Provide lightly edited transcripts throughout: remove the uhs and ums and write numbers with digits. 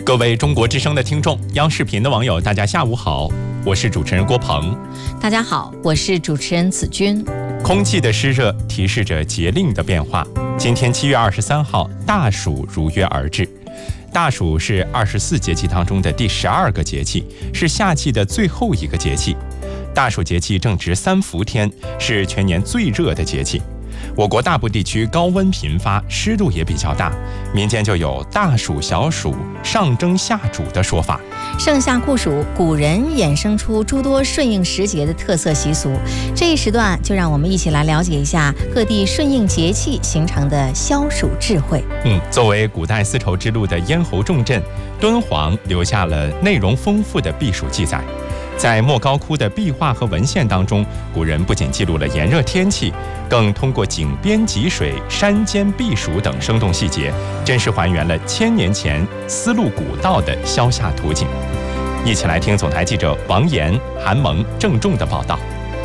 各位中国之声的听众，央视频的网友，大家下午好，我是主持人郭鹏。 大家好，我是主持人子君。 空气的湿热提示着节令的变化。今天7月23号，大暑如约而至。大暑是24节气当中的第12个节气，是夏季的最后一个节气。大暑节气正值3伏天，是全年最热的节气。我国大部地区高温频发，湿度也比较大，民间就有大暑小暑上蒸下煮的说法。 盛夏酷暑，古人衍生出诸多顺应时节的特色习俗。这一时段就让我们一起来了解一下各地顺应节气形成的消暑智慧。 作为古代丝绸之路的咽喉重镇，敦煌留下了内容丰富的避暑记载。在莫高窟的壁画和文献当中，古人不仅记录了炎热天气，更通过井边汲水、山间避暑等生动细节，真实还原了1000年前丝路古道的消夏图景。一起来听总台记者王岩、韩萌郑重的报道。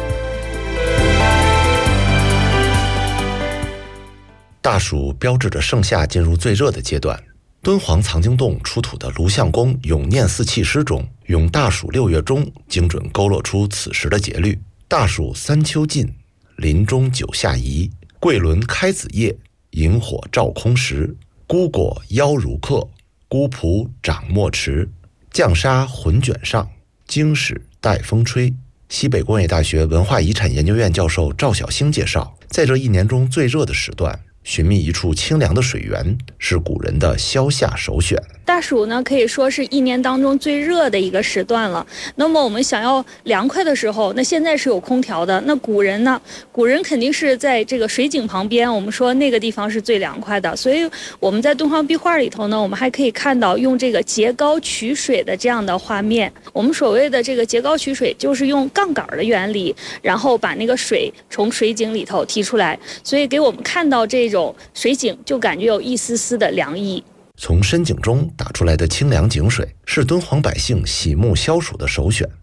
大暑标志着盛夏进入最热的阶段。敦煌藏经洞出土的卢相公咏念四气诗中，用大暑6月中精准勾勒出此时的节律。大暑3秋尽，林中9夏宜。桂轮开子夜，萤火照空时。孤果邀如客，孤蒲长莫迟。绛纱浑卷上，经史带风吹。西北工业大学文化遗产研究院教授赵小星介绍，在这一年中最热的时段，寻觅一处清凉的水源是古人的消夏首选。 大暑呢，可以说是一年当中最热的一个时段了。那么我们想要凉快的时候，那现在是有空调的。那古人呢？古人肯定是在这个水井旁边，我们说那个地方是最凉快的。所以我们在敦煌壁画里头呢，我们还可以看到用这个截高取水的这样的画面。我们所谓的这个截高取水，就是用杠杆的原理，然后把那个水从水井里头提出来，所以给我们看到这种水井，就感觉有一丝丝的凉意。 从深井中打出来的清凉井水是敦煌百姓洗沐消暑的首选。